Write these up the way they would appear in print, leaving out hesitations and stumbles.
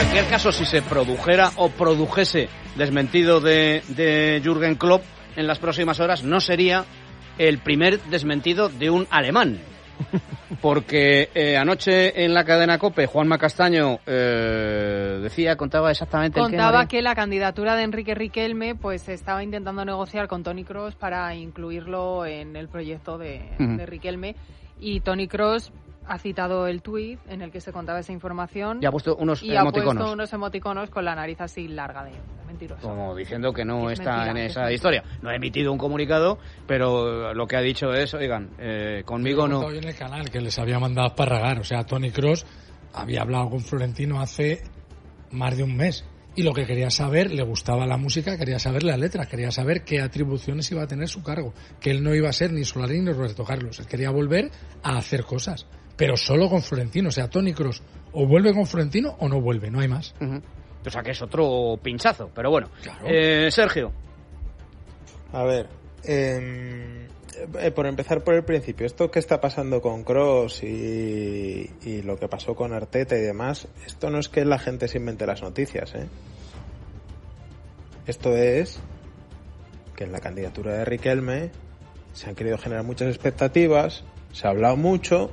cualquier caso, si se produjera o produjese desmentido de Jürgen Klopp en las próximas horas, no sería el primer desmentido de un alemán. Porque anoche en la cadena COPE, Juanma Castaño contaba exactamente que la candidatura de Enrique Riquelme pues estaba intentando negociar con Toni Kroos para incluirlo en el proyecto de Riquelme, y Toni Kroos ha citado el tuit en el que se contaba esa información y ha puesto unos emoticonos con la nariz así larga de mentiroso. Como diciendo que no está en esa historia. No ha emitido un comunicado, pero lo que ha dicho es, oigan, conmigo no. Hoy en el canal que les había mandado a esparragar, o sea, Toni Kroos había hablado con Florentino hace más de un mes. Y lo que quería saber, le gustaba la música, quería saber las letras, quería saber qué atribuciones iba a tener su cargo. Que él no iba a ser ni Solari ni Roberto Carlos. Él quería volver a hacer cosas. Pero solo con Florentino. O sea, Toni Kroos o vuelve con Florentino o no vuelve, no hay más. O sea, que es otro pinchazo. Pero bueno, claro. Sergio. A ver, por empezar por el principio, esto que está pasando con Kroos y lo que pasó con Arteta y demás, esto no es que la gente se invente las noticias, ¿eh? Esto es que en la candidatura de Riquelme se han querido generar muchas expectativas, se ha hablado mucho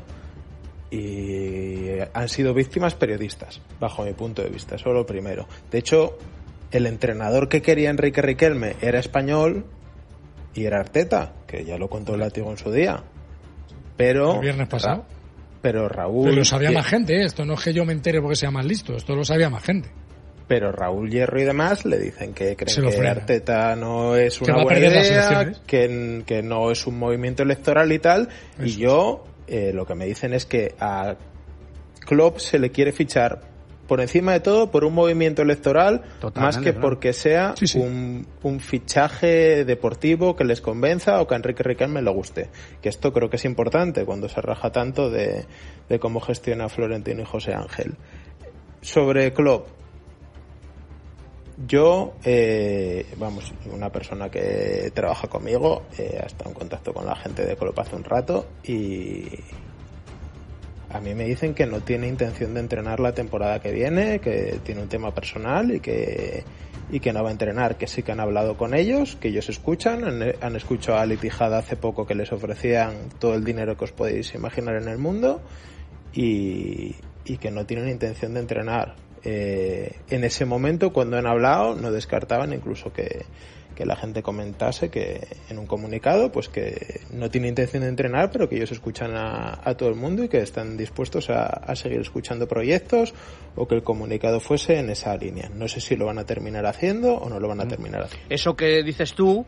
y han sido víctimas periodistas, bajo mi punto de vista, eso es lo primero. De hecho, el entrenador que quería Enrique Riquelme era español y era Arteta, que ya lo contó el Látigo en su día. Pero el viernes pasado. Pero Raúl... Pero lo sabía más gente, esto no es que yo me entere porque sea más listo, esto lo sabía más gente. Pero Raúl Hierro y demás le dicen que creen que Arteta no es una buena idea, que no es un movimiento electoral y tal. Eso. Y yo, lo que me dicen es que a Klopp se le quiere fichar por encima de todo por un movimiento electoral, más que porque sea un fichaje deportivo que les convenza o que a Enrique Riquelme le guste. Que esto creo que es importante cuando se raja tanto de cómo gestiona Florentino y José Ángel. Sobre Klopp, yo, una persona que trabaja conmigo ha estado en contacto con la gente de Klopp hace un rato y a mí me dicen que no tiene intención de entrenar la temporada que viene, que tiene un tema personal y que no va a entrenar, que sí que han hablado con ellos, que ellos escuchan, han escuchado a Ali Tijada hace poco que les ofrecían todo el dinero que os podéis imaginar en el mundo y que no tienen intención de entrenar. En ese momento, cuando han hablado, no descartaban incluso que la gente comentase que en un comunicado pues que no tiene intención de entrenar, pero que ellos escuchan a todo el mundo y que están dispuestos a seguir escuchando proyectos, o que el comunicado fuese en esa línea. No sé si lo van a terminar haciendo o no lo van a terminar haciendo. Eso que dices tú,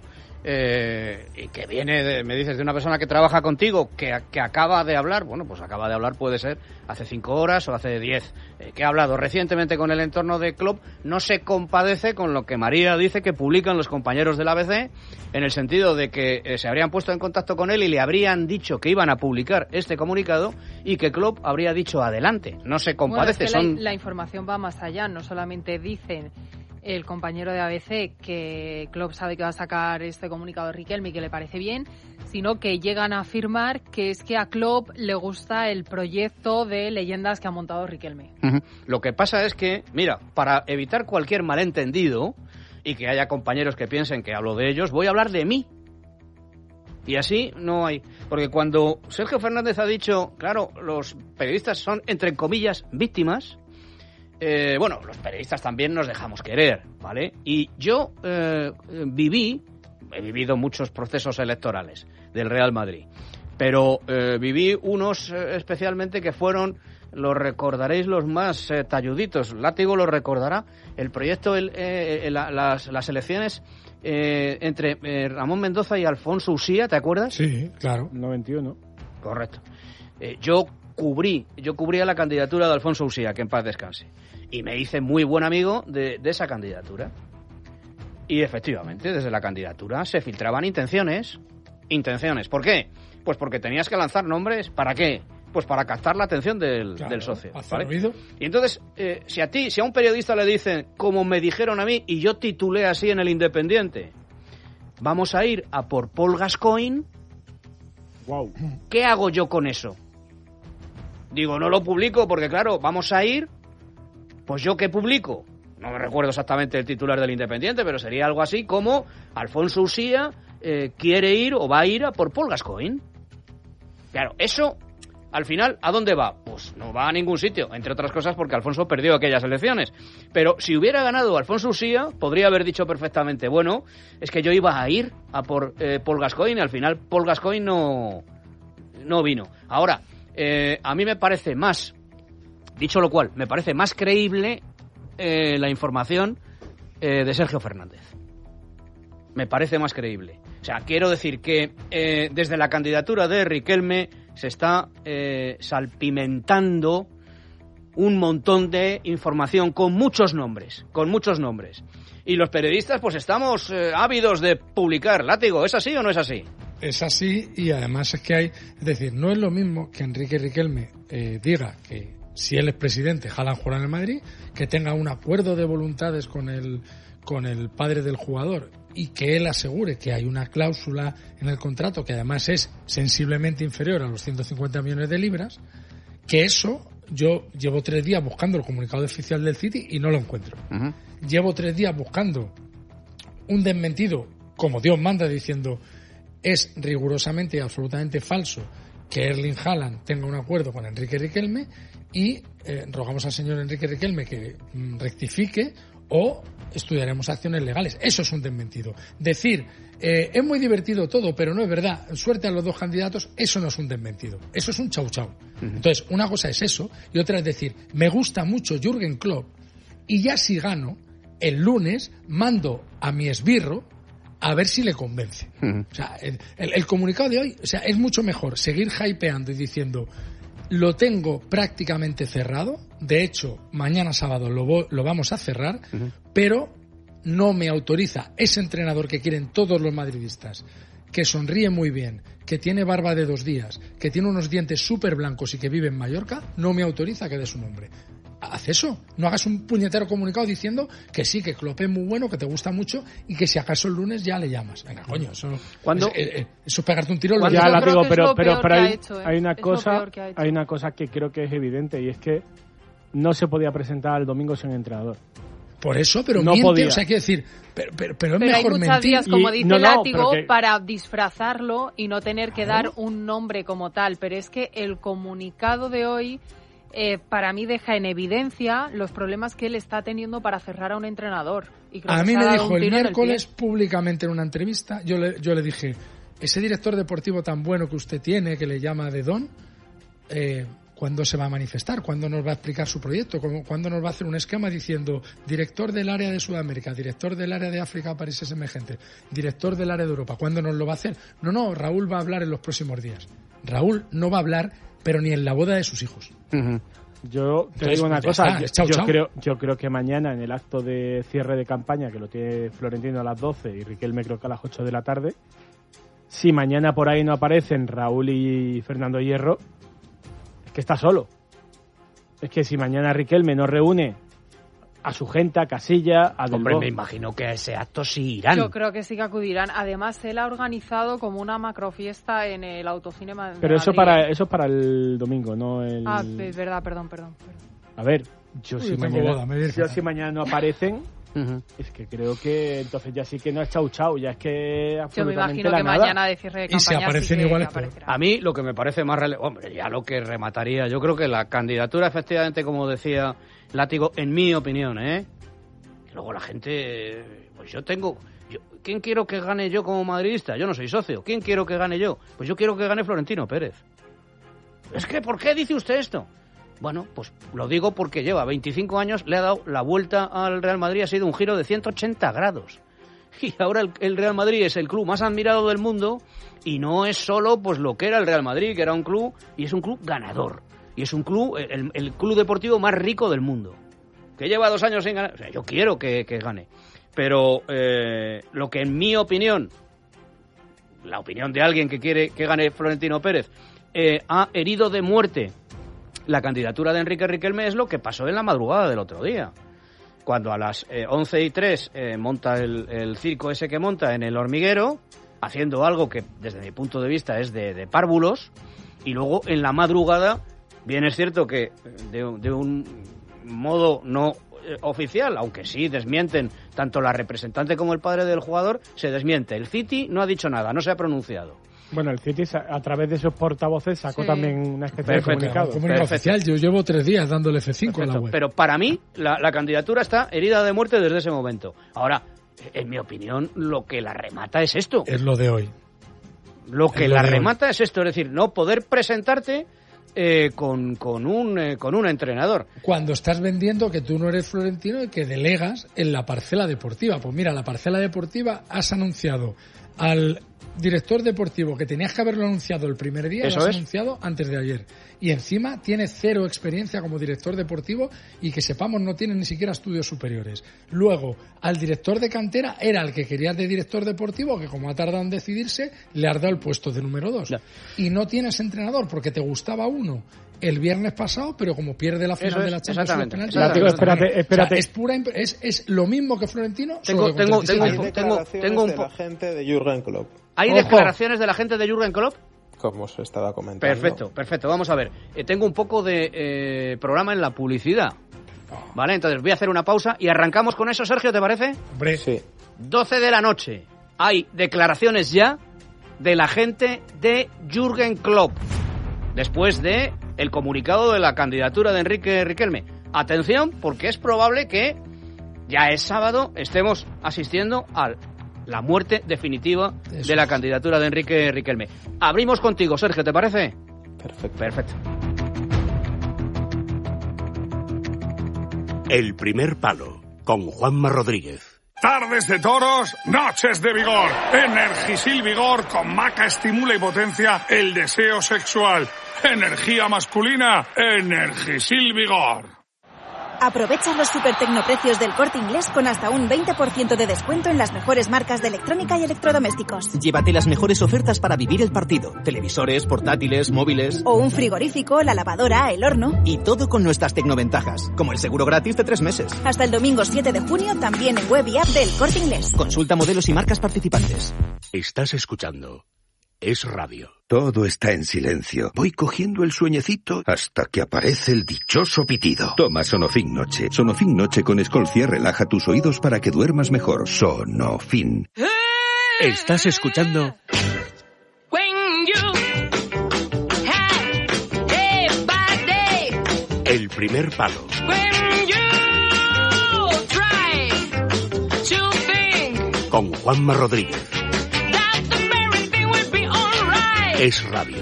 y que viene, me dices, de una persona que trabaja contigo, que acaba de hablar, bueno, pues acaba de hablar puede ser hace 5 horas o hace 10, que ha hablado recientemente con el entorno de Klopp, no se compadece con lo que María dice que publican los compañeros del ABC, en el sentido de que se habrían puesto en contacto con él y le habrían dicho que iban a publicar este comunicado y que Klopp habría dicho adelante. No se compadece. Bueno, es que la información va más allá, no solamente dicen el compañero de ABC que Klopp sabe que va a sacar este comunicado de Riquelme y que le parece bien, sino que llegan a afirmar que es que a Klopp le gusta el proyecto de leyendas que ha montado Riquelme. Lo que pasa es que, mira, para evitar cualquier malentendido y que haya compañeros que piensen que hablo de ellos, voy a hablar de mí. Y así no hay. Porque cuando Sergio Fernández ha dicho, claro, los periodistas son, entre comillas, víctimas, los periodistas también nos dejamos querer, ¿vale? Y yo he vivido muchos procesos electorales del Real Madrid, pero viví unos especialmente que fueron, lo recordaréis, los más talluditos. Látigo lo recordará, el proyecto, las elecciones entre Ramón Mendoza y Alfonso Usía, ¿te acuerdas? Sí, claro. 91. Correcto. Yo cubría la candidatura de Alfonso Usía, que en paz descanse, y me hice muy buen amigo de esa candidatura. Y efectivamente, desde la candidatura se filtraban intenciones. ¿Por qué? Pues porque tenías que lanzar nombres. ¿Para qué? Pues para captar la atención del socio, ¿vale? Y entonces, si a un periodista le dicen, como me dijeron a mí, y yo titulé así en El Independiente, vamos a ir a por Paul Gascoigne, wow, ¿qué hago yo con eso? Digo, no lo publico porque, claro, vamos a ir Pues yo que publico, no me recuerdo exactamente el titular del Independiente, pero sería algo así como Alfonso Uxía quiere ir o va a ir a por Paul Gascoigne. Claro, eso, al final, ¿a dónde va? Pues no va a ningún sitio, entre otras cosas porque Alfonso perdió aquellas elecciones. Pero si hubiera ganado Alfonso Uxía, podría haber dicho perfectamente, bueno, es que yo iba a ir a por Paul Gascoigne, al final Paul Gascoigne no vino. Ahora, a mí me parece más, dicho lo cual, me parece más creíble la información de Sergio Fernández. Me parece más creíble. O sea, quiero decir que desde la candidatura de Riquelme se está salpimentando un montón de información con muchos nombres. Y los periodistas pues estamos ávidos de publicar. Látigo, ¿es así o no es así? Es así, y además es que hay... Es decir, no es lo mismo que Enrique Riquelme diga que si él es presidente, Haaland jugará en el Madrid, que tenga un acuerdo de voluntades con el padre del jugador y que él asegure que hay una cláusula en el contrato que además es sensiblemente inferior a los 150 millones de libras, que eso yo llevo 3 días buscando el comunicado oficial del City y no lo encuentro. Uh-huh. Llevo 3 días buscando un desmentido como Dios manda diciendo es rigurosamente y absolutamente falso que Erling Haaland tenga un acuerdo con Enrique Riquelme y rogamos al señor Enrique Riquelme que rectifique o estudiaremos acciones legales. Eso es un desmentido. Decir, es muy divertido todo, pero no es verdad, suerte a los 2 candidatos, eso no es un desmentido. Eso es un chau chau. Uh-huh. Entonces, una cosa es eso y otra es decir, me gusta mucho Jürgen Klopp y ya si gano, el lunes mando a mi esbirro a ver si le convence. Uh-huh. O sea, el comunicado de hoy, o sea, es mucho mejor seguir hypeando y diciendo lo tengo prácticamente cerrado, de hecho, mañana sábado lo vamos a cerrar, uh-huh. Pero no me autoriza ese entrenador que quieren todos los madridistas, que sonríe muy bien, que tiene barba de 2 días, que tiene unos dientes súper blancos y que vive en Mallorca, no me autoriza que dé su nombre. Haz eso, no hagas un puñetero comunicado diciendo que sí, que Klopp es muy bueno, que te gusta mucho y que si acaso el lunes ya le llamas. Venga, coño, eso es pegarte un tiro. Ya la digo, pero hay una cosa que creo que es evidente y es que no se podía presentar el domingo sin entrenador. Por eso, pero no miente, podía. O sea, quiero decir, pero es mejor hay muchas mentir. Vías, como dice Látigo, para disfrazarlo y no tener que dar un nombre como tal, pero es que el comunicado de hoy para mí deja en evidencia los problemas que él está teniendo para cerrar a un entrenador. Y creo a que mí me dijo el miércoles públicamente en una entrevista, yo le dije, ese director deportivo tan bueno que usted tiene, que le llama de Don, ¿cuándo se va a manifestar? ¿Cuándo nos va a explicar su proyecto? ¿Cuándo nos va a hacer un esquema diciendo director del área de Sudamérica, director del área de África, países emergentes, director del área de Europa? ¿Cuándo nos lo va a hacer? No, Raúl va a hablar en los próximos días. Raúl no va a hablar, pero ni en la boda de sus hijos. Uh-huh. Yo te digo una cosa, yo creo que mañana en el acto de cierre de campaña, que lo tiene Florentino a las 12 y Riquelme creo que a las 8 de la tarde, si mañana por ahí no aparecen Raúl y Fernando Hierro, es que está solo. Es que si mañana Riquelme no reúne a su gente, a Casilla, a Del Hombre, me imagino que a ese acto sí irán. Yo creo que sí que acudirán. Además, él ha organizado como una macrofiesta en el Autocine de Pero Madrid. eso es para el domingo, no el... Ah, es verdad, perdón. A ver, si mañana no aparecen, uh-huh. Es que creo que entonces ya sí que no es chau, ya es que absolutamente yo me imagino que nada. Mañana de cierre de campaña y si aparecen sí igual a mí lo que me parece más relevante, hombre, ya lo que remataría, yo creo que la candidatura efectivamente, como decía Látigo, en mi opinión, luego la gente, pues ¿quién quiero que gane yo como madridista? Yo no soy socio. ¿Quién quiero que gane yo? Pues yo quiero que gane Florentino Pérez. Es que, ¿por qué dice usted esto? Bueno, pues lo digo porque lleva 25 años, le ha dado la vuelta al Real Madrid, ha sido un giro de 180 grados. Y ahora el Real Madrid es el club más admirado del mundo y no es solo pues lo que era el Real Madrid, que era un club, y es un club ganador. Y es un club, el club deportivo más rico del mundo. Que lleva 2 años sin ganar. O sea, yo quiero que gane. Pero lo que en mi opinión, la opinión de alguien que quiere que gane Florentino Pérez, ha herido de muerte la candidatura de Enrique Riquelme es lo que pasó en la madrugada del otro día. Cuando a las 11:03 monta el circo ese que monta en El Hormiguero, haciendo algo que desde mi punto de vista es de párvulos, y luego en la madrugada, bien es cierto que de un modo no oficial, aunque sí desmienten tanto la representante como el padre del jugador, se desmiente. El City no ha dicho nada, no se ha pronunciado. Bueno, el City a través de sus portavoces sacó también una especie de comunicado. Comunicado oficial, yo llevo 3 días dándole F5 a la web. Pero para mí la candidatura está herida de muerte desde ese momento. Ahora, en mi opinión, lo que la remata es esto. Es lo de hoy. Lo que la remata es esto, es decir, no poder presentarte con un entrenador. Cuando estás vendiendo que tú no eres Florentino y que delegas en la parcela deportiva. Pues mira, la parcela deportiva has anunciado al director deportivo que tenías que haberlo anunciado el primer día, lo has anunciado antes de ayer. Y encima tiene 0 experiencia como director deportivo y que sepamos no tiene ni siquiera estudios superiores. Luego, al director de cantera era el que querías de director deportivo, que como ha tardado en decidirse, le has dado el puesto de número 2. No. Y no tienes entrenador porque te gustaba uno el viernes pasado, pero como pierde la final de la Champions, espérate. Es lo mismo que Florentino. Tengo la gente de Jürgen Klopp. ¿Hay declaraciones de la gente de Jürgen Klopp? Como se estaba comentando. Perfecto. Vamos a ver. Tengo un poco de programa en la publicidad. Vale, entonces voy a hacer una pausa y arrancamos con eso, Sergio, ¿te parece? Hombre. Sí. 12 de la noche. Hay declaraciones ya de la gente de Jürgen Klopp después de el comunicado de la candidatura de Enrique Riquelme. Atención, porque es probable que ya es sábado estemos asistiendo a la muerte definitiva de la candidatura de Enrique Riquelme. Abrimos contigo, Sergio, ¿te parece? Perfecto. El primer palo, con Juanma Rodríguez. Tardes de toros, noches de vigor. Energisil Vigor con maca estimula y potencia el deseo sexual. Energía masculina, Energisil Vigor. Aprovecha los supertecnoprecios del Corte Inglés con hasta un 20% de descuento en las mejores marcas de electrónica y electrodomésticos. Llévate las mejores ofertas para vivir el partido. Televisores, portátiles, móviles... O un frigorífico, la lavadora, el horno... Y todo con nuestras tecnoventajas, como el seguro gratis de 3 meses. Hasta el domingo 7 de junio, también en web y app del Corte Inglés. Consulta modelos y marcas participantes. Estás escuchando Es Radio. Todo está en silencio. Voy cogiendo el sueñecito hasta que aparece el dichoso pitido. Toma Sonofin Noche. Sonofin Noche con Escolcia relaja tus oídos para que duermas mejor. Sonofin. Estás escuchando El primer palo. Con Juanma Rodríguez. Es Radio.